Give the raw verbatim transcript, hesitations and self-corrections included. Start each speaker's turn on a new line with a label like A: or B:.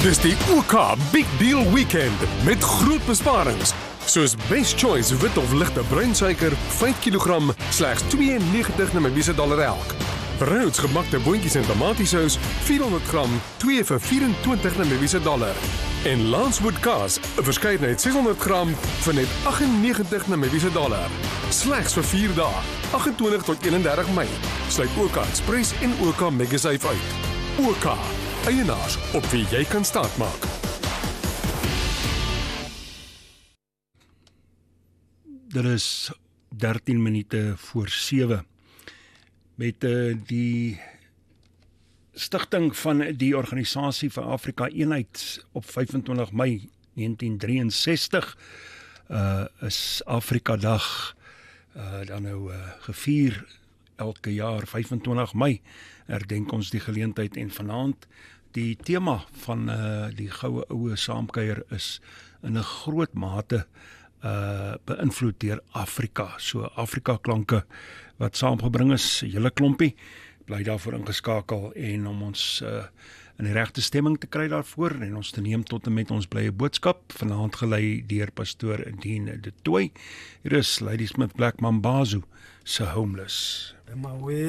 A: Dis die O K Big Deal Weekend met groot besparings. Soos Best Choice wit of ligte bruin suiker, vyf kilogram, slegs tweeënnegentig Namibiese dollar elk. Rhodes gemakte boontjies en tomatiesous, vierhonderd gram, twee vir vyf-en-twintig Namibiese dollar. En Lancewood kaas, 'n verskeidenheid seshonderd gram vir net agt en negentig Namibiese dollar. Slegs vir vier dae, agt en twintig tot eenendertig Mei. Sluit O K Express en O K Megasafe uit. O K, eienaars op wie jy kan staat maak.
B: Dit is dertien minute voor sewe. Met uh, die stigting van die Organisasie vir Afrika Eenheid op vyf en twintig Mei negentien drieënsestig uh, is Afrika Dag uh, dan nou uh, gevier elke jaar vyf en twintig Mei. Herdenk ons die geleentheid en vanaand die tema van uh, die goue oue saamkuier is in 'n groot mate uh, beïnvloed deur Afrika. So Afrika klanke wat saamgebring is, 'n hele klompie, bly daarvoor ingeskakel en om ons uh, in die regte stemming te kry daarvoor en ons te neem tot en met ons blye boodskap, vanaand gelei deur pastoor Dean de Tooy. Hier is Ladysmith Black Mambazo se Homeless.